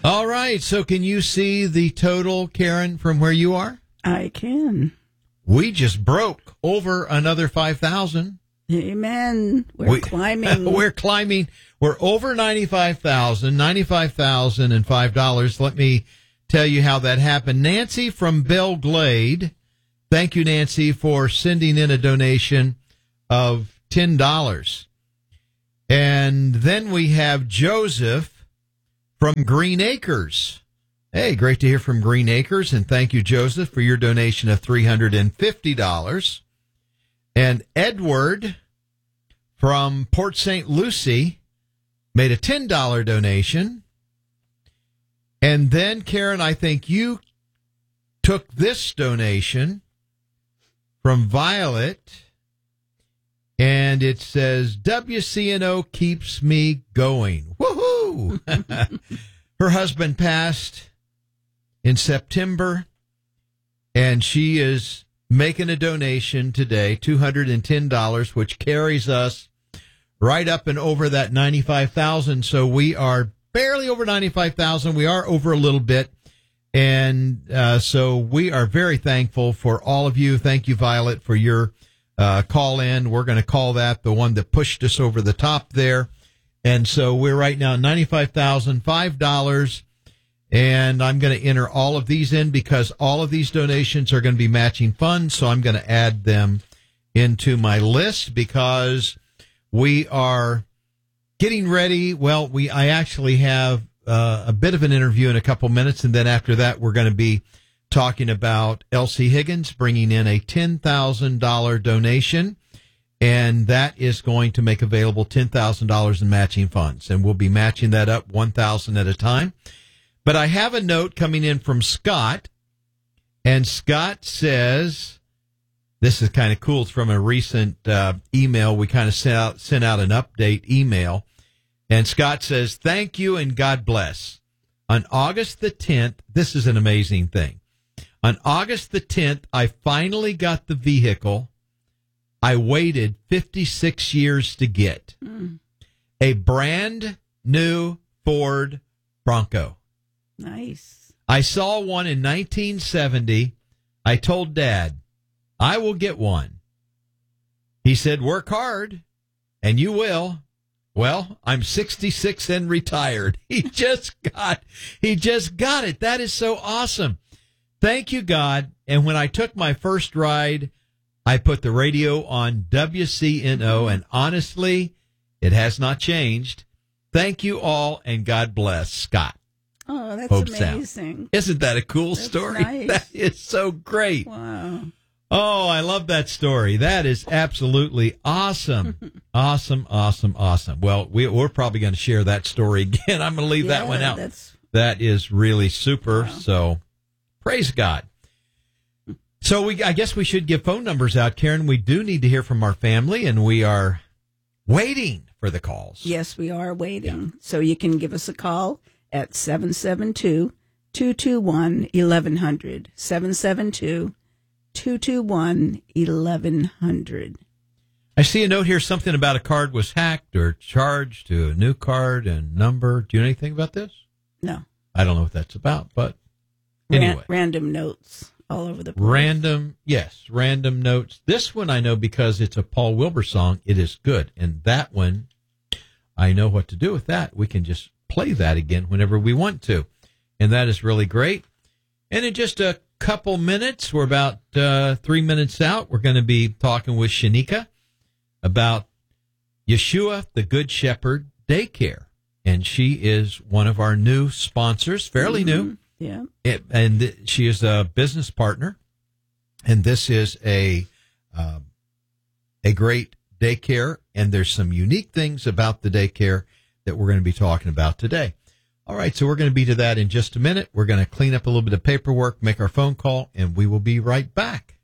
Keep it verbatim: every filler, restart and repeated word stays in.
All right. So can you see the total, Karen, from where you are? I can. We just broke over another five thousand. Amen. We're we, climbing. We're climbing. We're over ninety-five thousand, ninety-five thousand five dollars. Let me tell you how that happened. Nancy from Belle Glade. Thank you, Nancy, for sending in a donation of ten dollars. And then we have Joseph from Green Acres. Hey, great to hear from Green Acres. And thank you, Joseph, for your donation of three hundred fifty dollars. And Edward from Port Saint Lucie made a ten dollars donation. And then, Karen, I think you took this donation from Violet, and it says, W C N O keeps me going. Woohoo! Her husband passed in September, and she is making a donation today, two hundred ten dollars, which carries us right up and over that ninety-five thousand. So we are barely over ninety-five thousand. We are over a little bit. And uh, so we are very thankful for all of you. Thank you, Violet, for your uh, call in. We're going to call that the one that pushed us over the top there. And so we're right now ninety-five thousand five dollars. And I'm going to enter all of these in because all of these donations are going to be matching funds. So I'm going to add them into my list because we are getting ready. Well, we I actually have uh, a bit of an interview in a couple minutes. And then after that, we're going to be talking about Elsie Higgins bringing in a ten thousand dollars donation. And that is going to make available ten thousand dollars in matching funds. And we'll be matching that up one thousand dollars at a time. But I have a note coming in from Scott, and Scott says, this is kind of cool. It's from a recent uh, email. We kind of sent out, sent out an update email. And Scott says, thank you and God bless. On August the tenth, this is an amazing thing. On August the tenth, I finally got the vehicle I waited fifty-six years to get. Mm. A brand new Ford Bronco. Nice. I saw one in nineteen seventy. I told Dad, I will get one. He said, work hard, and you will. Well, I'm sixty-six and retired. He just got, he just got it. That is so awesome. Thank you, God. And when I took my first ride, I put the radio on W C N O, and honestly, it has not changed. Thank you all, and God bless. Scott. Oh, that's Hope amazing. Sound. Isn't that a cool that's story? Nice. That is so great. Wow. Oh, I love that story. That is absolutely awesome. awesome, awesome, awesome. Well, we, we're probably going to share that story again. I'm going to leave yeah, that one out. That's... That is really super. Wow. So praise God. So we, I guess we should give phone numbers out, Karen. We do need to hear from our family, and we are waiting for the calls. Yes, we are waiting. Yeah. So you can give us a call at seven seven two, two two one, eleven hundred, seven seven two, two two one, eleven hundred. I see a note here, something about a card was hacked or charged to a new card and number. Do you know anything about this? No. I don't know what that's about, but anyway. Ran- random notes all over the place. Random, yes, random notes. This one I know because it's a Paul Wilbur song. It is good. And that one, I know what to do with that. We can just play that again whenever we want to. And that is really great. And in just a couple minutes, we're about uh, three minutes out, we're going to be talking with Shanika about Yeshua, the Good Shepherd Daycare. And she is one of our new sponsors, fairly mm-hmm. new. Yeah. It, and th- she is a business partner. And this is a uh, a great daycare. And there's some unique things about the daycare that we're going to be talking about today. All right, so we're going to be to that in just a minute. We're going to clean up a little bit of paperwork, make our phone call, and we will be right back.